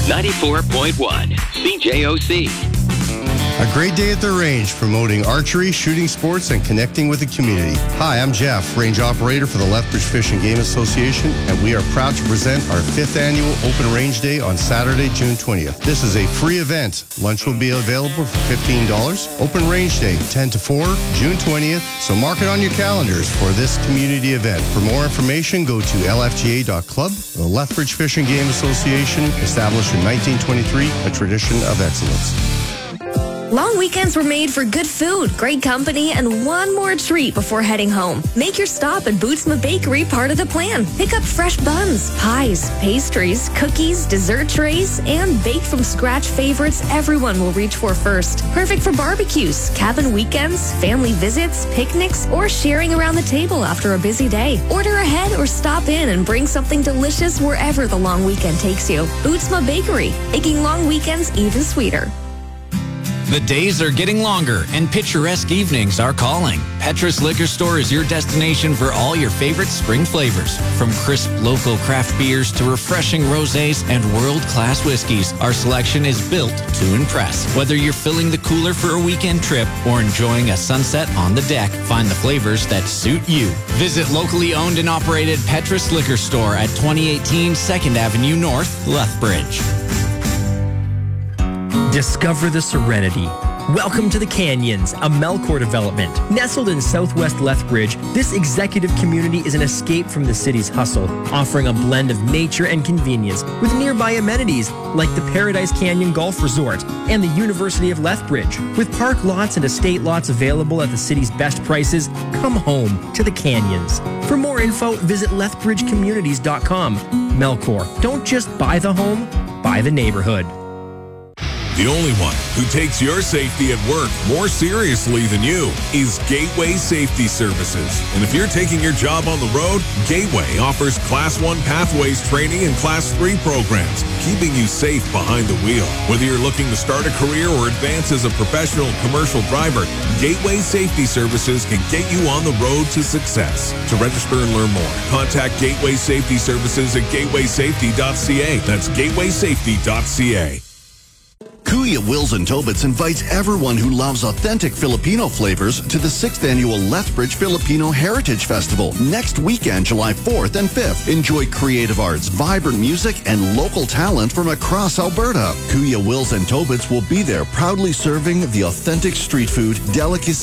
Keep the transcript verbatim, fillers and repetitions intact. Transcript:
ninety-four point one C J O C. A great day at the range, promoting archery, shooting sports, and connecting with the community. Hi, I'm Jeff, range operator for the Lethbridge Fish and Game Association, and we are proud to present our fifth annual Open Range Day on Saturday, June twentieth. This is a free event. Lunch will be available for fifteen dollars. Open Range Day, ten to four, June twentieth. So mark it on your calendars for this community event. For more information, go to L F G A dot club. The Lethbridge Fish and Game Association, established in nineteen twenty-three, a tradition of excellence. Long weekends were made for good food, great company, and one more treat before heading home. Make your stop at Bootsma Bakery part of the plan. Pick up fresh buns, pies, pastries, cookies, dessert trays, and baked from scratch favorites everyone will reach for first. Perfect for barbecues, cabin weekends, family visits, picnics, or sharing around the table after a busy day. Order ahead or stop in and bring something delicious wherever the long weekend takes you. Bootsma Bakery, making long weekends even sweeter. The days are getting longer, and picturesque evenings are calling. Petrus Liquor Store is your destination for all your favorite spring flavors. From crisp local craft beers to refreshing rosés and world-class whiskeys, our selection is built to impress. Whether you're filling the cooler for a weekend trip or enjoying a sunset on the deck, find the flavors that suit you. Visit locally owned and operated Petrus Liquor Store at twenty eighteen second Avenue North, Lethbridge. Discover the serenity. Welcome to the Canyons, a Melcor development. Nestled in southwest Lethbridge, this executive community is an escape from the city's hustle, offering a blend of nature and convenience with nearby amenities like the Paradise Canyon Golf Resort and the University of Lethbridge. With park lots and estate lots available at the city's best prices, come home to the Canyons. For more info, visit lethbridge communities dot com. Melcor, don't just buy the home, buy the neighborhood. The only one who takes your safety at work more seriously than you is Gateway Safety Services. And if you're taking your job on the road, Gateway offers Class one Pathways training and Class three programs, keeping you safe behind the wheel. Whether you're looking to start a career or advance as a professional commercial driver, Gateway Safety Services can get you on the road to success. To register and learn more, contact Gateway Safety Services at gateway safety dot c a. That's gateway safety dot c a. Kuya Wills and Tobits invites everyone who loves authentic Filipino flavors to the sixth Annual Lethbridge Filipino Heritage Festival next weekend, July fourth and fifth. Enjoy creative arts, vibrant music, and local talent from across Alberta. Kuya Wills and Tobits will be there proudly serving the authentic street food, delicacies,